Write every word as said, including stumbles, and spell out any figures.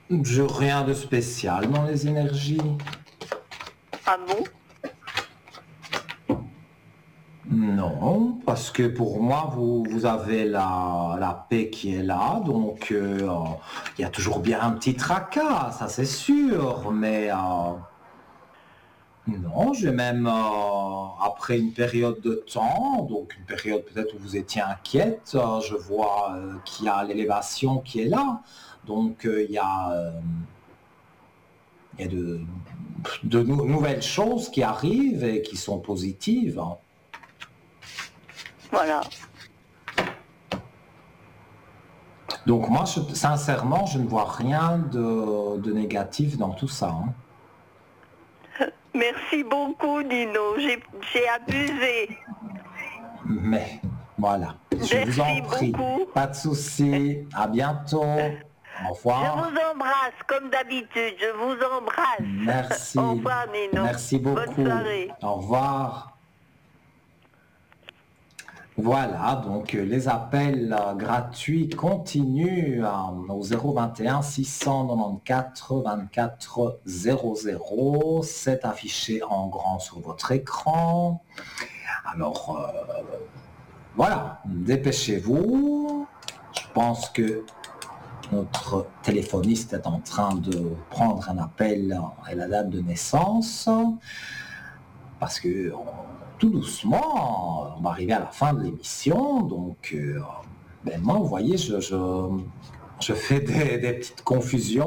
Je, rien de spécial dans les énergies. Ah bon? Non, parce que pour moi, vous, vous avez la, la paix qui est là, donc euh, il y a toujours bien un petit tracas, ça c'est sûr, mais euh, non, j'ai même, euh, après une période de temps, donc une période peut-être où vous étiez inquiète, euh, je vois euh, qu'il y a l'élévation qui est là, donc euh, il y a, euh, il y a de, de nou- nouvelles choses qui arrivent et qui sont positives. Voilà. Donc moi, je- sincèrement, je ne vois rien de, de négatif dans tout ça, hein. Merci beaucoup, Nino. J'ai j'ai abusé. Mais voilà, je vous en Merci prie. beaucoup. Pas de souci. À bientôt. Au Je revoir. vous embrasse, comme d'habitude. Je vous embrasse. Au Merci. revoir, Nino. Merci Bonne beaucoup. soirée. Au revoir. Voilà, donc euh, les appels euh, gratuits continuent euh, au zéro vingt et un six cent quatre-vingt-quatorze vingt-quatre zéro zéro. C'est affiché en grand sur votre écran. Alors, euh, voilà, dépêchez-vous. Je pense que notre téléphoniste est en train de prendre un appel et la date de naissance. Parce que on- tout doucement, on va arriver à la fin de l'émission. Donc, euh, ben moi, vous voyez, je, je, je fais des, des petites confusions.